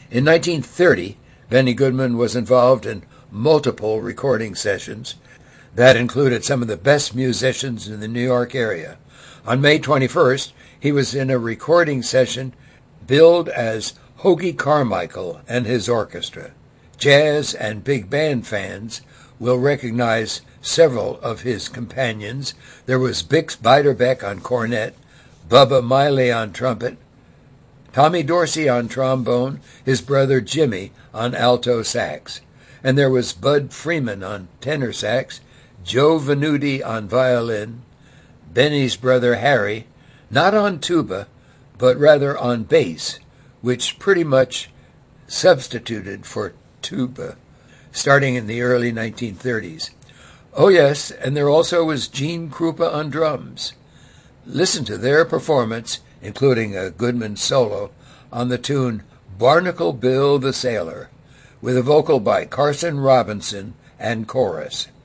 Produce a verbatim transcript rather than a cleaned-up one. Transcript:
In nineteen thirty, Benny Goodman was involved in multiple recording sessions that included some of the best musicians in the New York area. On May twenty-first, he was in a recording session billed as Hoagy Carmichael and his orchestra. Jazz and big band fans will recognize several of his companions. There was Bix Beiderbecke on cornet, Bubba Miley on trumpet, Tommy Dorsey on trombone, his brother Jimmy on alto sax, and there was Bud Freeman on tenor sax, Joe Venuti on violin, Benny's brother Harry, not on tuba, but rather on bass, which pretty much substituted for tuba, starting in the early nineteen thirties. Oh yes, and there also was Gene Krupa on drums. Listen to their performance, including a Goodman solo, on the tune Barnacle Bill the Sailor, with a vocal by Carson Robinson and chorus.